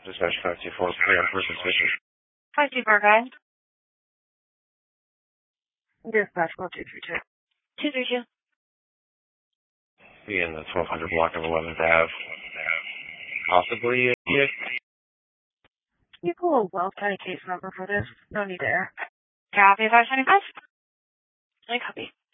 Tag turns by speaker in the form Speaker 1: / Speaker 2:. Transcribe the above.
Speaker 1: Dispatch 524, clear on person's mission.
Speaker 2: 524, guys.
Speaker 3: Dispatch, call 232.
Speaker 2: 232.
Speaker 1: Be in the 1200 block of 11th Ave. Possibly, yeah.
Speaker 3: You pull a Wells County case number for this. No need to air.
Speaker 2: Copy 525. I copy.